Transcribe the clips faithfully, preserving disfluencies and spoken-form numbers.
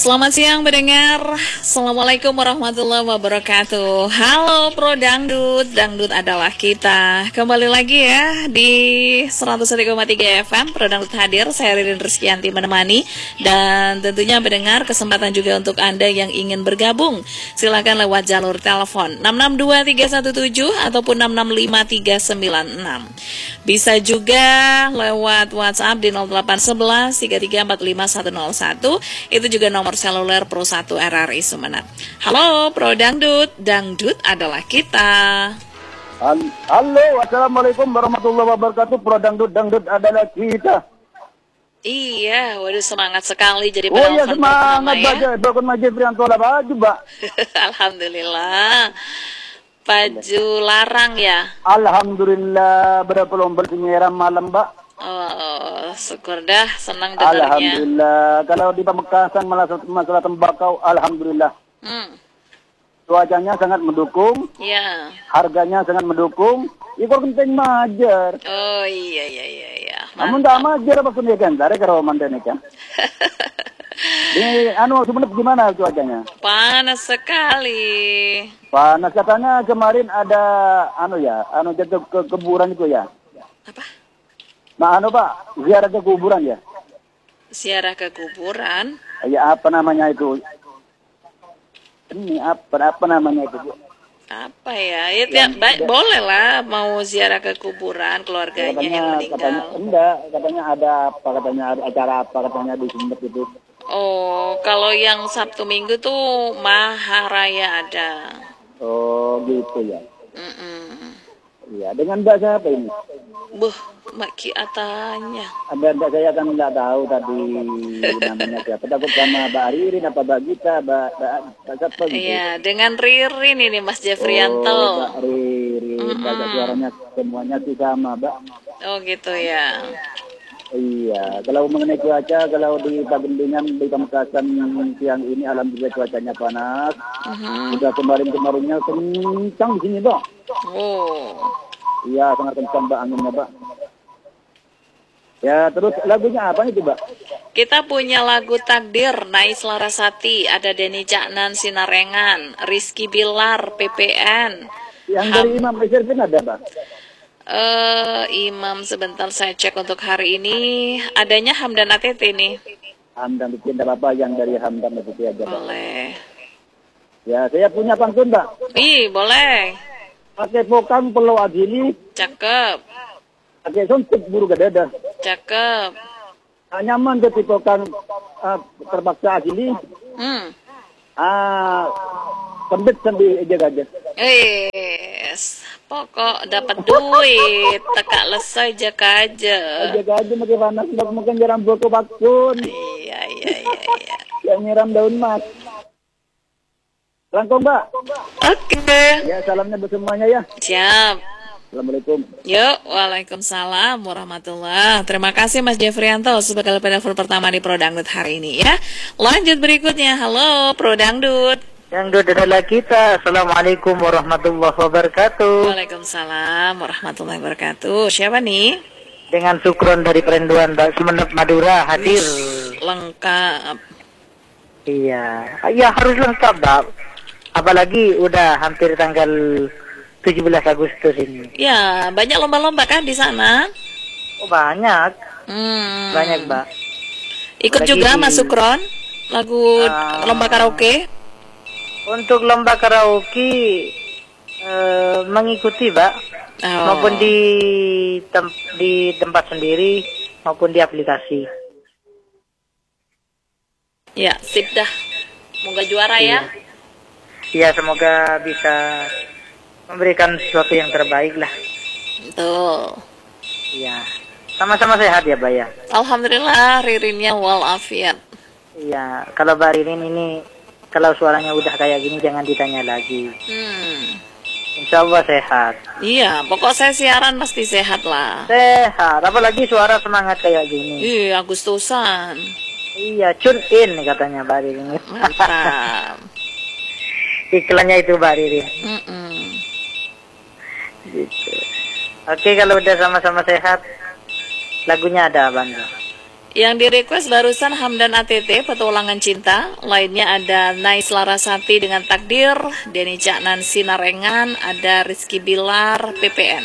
Selamat siang pendengar. Assalamualaikum warahmatullahi wabarakatuh. Halo Pro Dangdut, Dangdut adalah kita. Kembali lagi ya di seratus satu koma tiga F M Pro Dangdut hadir. Saya Ririn Rizkyanti menemani. Dan tentunya pendengar, kesempatan juga untuk Anda yang ingin bergabung. Silakan lewat jalur telepon enam enam dua tiga satu tujuh ataupun enam enam lima tiga sembilan enam. Bisa juga lewat WhatsApp di nol delapan satu satu tiga tiga empat lima satu nol satu. Itu juga nomor seluler Pro satu R R I Sumeneb. Halo Pro Dangdut, Dangdut adalah kita. Halo, assalamualaikum warahmatullahi wabarakatuh. Pro Dangdut, Dangdut adalah kita. Iya, waduh semangat sekali jadi penelpon. Oh iya, semangat ya. Baja, Bakun Majid Prianto lah baju, Mbak. Alhamdulillah. Baju larang ya. Alhamdulillah, berapa bersinyiram malam, Mbak. Oh, syukur dah, senang dengarnya. Alhamdulillah. Kalau di Pamekasan masalah, masalah tembakau, alhamdulillah. Hmm. Cuacanya sangat mendukung. Ya. Harganya sangat mendukung. Ikut penting majer. Oh iya iya iya iya. Namun tak majer apa pun ya kan, dari kalau mandan kan. Ini anu sebenarnya gimana cuacanya? Panas sekali. Panas katanya kemarin ada anu ya, anu jatuh ke kuburan itu ya. Apa? Nah anu Pak, ziarah ke kuburan ya. Ziarah ke kuburan? Ya apa namanya itu? Ini apa apa namanya itu? Apa ya? Ya, ya baik, boleh lah mau ziarah ke kuburan keluarganya katanya, yang meninggal. Katanya enggak, katanya ada apa katanya ada acara apa katanya di Sumeneb itu. Oh, kalau yang Sabtu Minggu tuh Maharaya ada. Oh, gitu ya. Mm-mm. Iya, dengan Mbak siapa ini? Buh, Mbak Ki Atanya. Ada Mbak saya kan nggak tahu tadi namanya siapa. Takut sama Mbak Ririn apa Mbak Gita, Mbak Mbak siapa gitu. Iya, dengan Ririn ini Mas Jeffrianto. Oh, Mbak Ririn, mm-hmm. Baca suaranya semuanya sih sama, Mbak. Oh, gitu ya. Iya, kalau mengenai cuaca, kalau di Pagendingan, di Pamekasan siang ini, alhamdulillah cuacanya panas. Uh-huh. Sudah kemarin-kemarinnya kencang di sini, Mbak. Oh. Iya, sangat kencang, Mbak, anginnya, Mbak. Ya, terus lagunya apa nih, Mbak? Kita punya lagu Takdir, Nais Larasati, ada Denny Caknan, Sinarengan, Rizky Bilar, P P N. Yang Ham- dari Imam Reservin ada, Mbak? Uh, Imam sebentar saya cek untuk hari ini adanya Hamdan A T T nih. Hamdan A T T tidak apa-apa yang dari Hamdan A T T aja. Boleh. Ya saya punya pantun Mbak. Ih boleh. Pakai pokang Pulau Adili. Cakep. Pakai sontek buru gadada. Cakep. Nah, nyaman ke pokang uh, terpaksa Adili. Hmm. Ah pembet sambil ejak-ejak. Yes. Pokok dapat duit, tekak lesai jaka aja. Jaka aja makin panas, nggak mungkin nyiram boko bakun. Iya, iya, iya, iya. Yang nyiram daun mas. Rangkong, Mbak. Oke. Okay. Ya, salamnya buat semuanya ya. Siap. Assalamualaikum. Yuk, waalaikumsalam warahmatullah. Terima kasih Mas Jeffrianto sebagai penelpon pertama di Pro Dangdut hari ini ya. Lanjut berikutnya. Halo, Pro Dangdut. Yang adalah kita. Assalamualaikum warahmatullahi wabarakatuh. Waalaikumsalam warahmatullahi wabarakatuh. Siapa nih? Dengan Sukron dari Perenduan Mbak Sumeneb Madura hadir. Wish, lengkap. Iya, ya harus lengkap Mbak. Apalagi udah hampir tanggal tujuh belas Agustus ini. Ya, banyak lomba-lomba kan di sana? Oh banyak. Hmm. Banyak Mbak. Ikut apalagi juga Mas Sukron lagu uh, lomba karaoke? Untuk lomba karaoke uh, mengikuti, Mbak, oh. maupun di tem di tempat sendiri maupun di aplikasi. Ya, sip dah. Semoga juara iya. ya. Iya, semoga bisa memberikan sesuatu yang terbaik lah. Betul. Iya. Sama-sama sehat ya, Mbak ya. Alhamdulillah, Ririnnya walafiat. Iya, kalau Mbak Ririn ini kalau suaranya udah kayak gini jangan ditanya lagi. Hmm. Insya Allah sehat. Iya, pokok saya siaran pasti sehat lah. Sehat, apalagi suara semangat kayak gini. Iya, Agustusan. Iya, tune in katanya Mbak Ririn. Mantap. Iklannya itu Mbak Ririn. Mm -mm. Gitu. Oke, kalau udah sama-sama sehat, lagunya ada Bang. Yang di request barusan Hamdan A T T, Petualangan Cinta. Lainnya ada Nais Larasati dengan Takdir, Denny Caknan Sinarengan, ada Rizky Bilar P P N.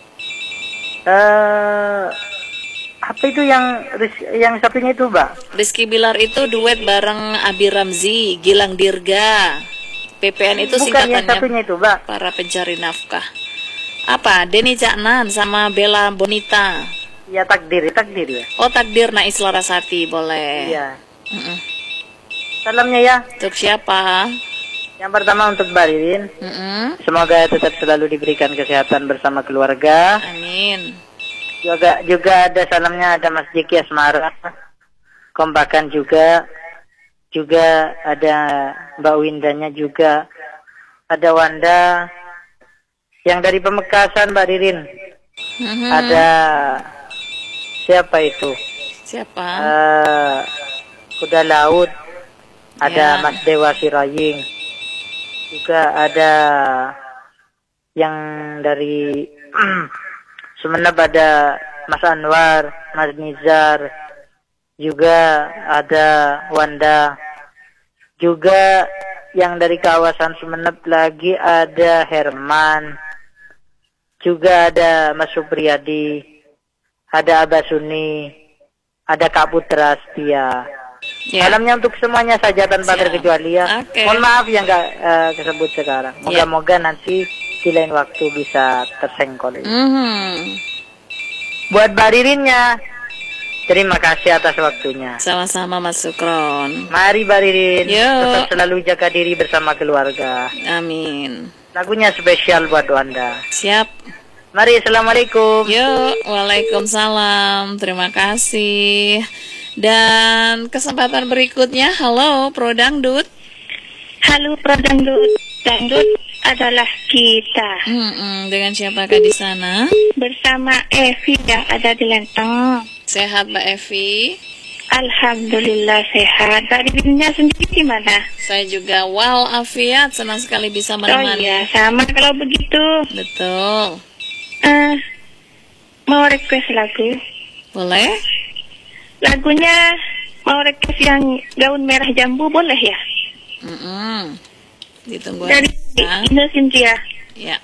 Uh, apa itu yang yang satunya itu, Mbak? Rizky Bilar itu duet bareng Abi Ramzi, Gilang Dirga. P P N itu Bukan singkatannya yang satunya itu, Mbak. Para pencari nafkah. Apa? Denny Caknan sama Bella Bonita. Ya takdir, takdir ya. Oh takdir Nais Larasati, boleh. Iya. Mm-mm. Salamnya ya. Untuk siapa? Yang pertama untuk Mbak Ririn. Mm-mm. Semoga tetap selalu diberikan kesehatan bersama keluarga. Amin. Juga juga ada salamnya ada Mas Jeki Asmara. Kompakan juga. Juga ada Mbak Windanya juga. Ada Wanda. Yang dari Pemekasan Mbak Ririn. Mm-hmm. Ada siapa itu? Siapa? Uh, Kuda Laut. Ada Ya. Mas Dewa Siraying. Juga ada yang dari Sumeneb ada Mas Anwar, Mas Nizar. Juga ada Wanda. Juga yang dari kawasan Sumeneb lagi ada Herman. Juga ada Mas Supriyadi. Ada Abah Suni, ada Kak Putra Setia. Ya. Salamnya untuk semuanya saja tanpa Siap. terkecuali ya. Oke. Mohon maaf yang nggak uh, kesebut sekarang. Moga-moga nanti di lain waktu bisa tersengkol. Mm-hmm. Buat Mbak Ririnnya, terima kasih atas waktunya. Sama-sama Mas Sukron. Mari Mbak Ririn, Yo. tetap selalu jaga diri bersama keluarga. Amin. Lagunya spesial buat Anda. Siap. Mari, Assalamualaikum. Yuk, Waalaikumsalam. Terima kasih. Dan kesempatan berikutnya, halo Pro Dangdut. Halo Pro Dangdut. Dangdut adalah kita. Hmm, dengan siapakah di sana? Bersama Evi yang ada di Lenteng. Sehat Mbak Evi? Alhamdulillah sehat. Mbak Ririnnya sendiri gimana? Saya juga walafiat, senang sekali bisa menemani. Oh iya, sama kalau begitu. Betul. Uh, mau request lagu? Boleh? Lagunya mau request yang Gaun Merah Jambu boleh ya? Mm-mm. Ditunggu Dari aja. Ina Cynthia. Ya.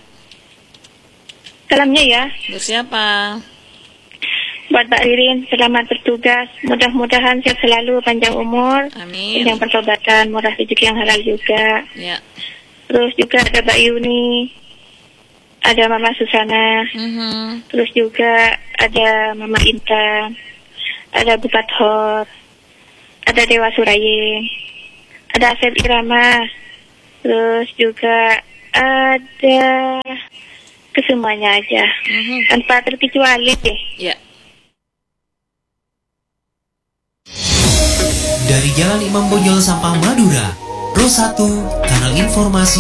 Salamnya ya. Untuk siapa? Buat Mbak Ririn, selamat bertugas. Mudah-mudahan sehat selalu, panjang umur. Amin. Yang pertobatan, murah rezeki yang halal juga. Ya. Terus juga ada Mbak Yuni, ada Mama Susana, Mm-hmm. terus juga ada Mama Intan, ada Bu Pathor, ada Dewa Suraying, ada Asep Irama, terus juga ada kesemuanya aja, Mm-hmm. tanpa terkecuali deh. Ya. Dari Jalan Imam Bonjol Sampang Madura, Pro satu, kanal informasi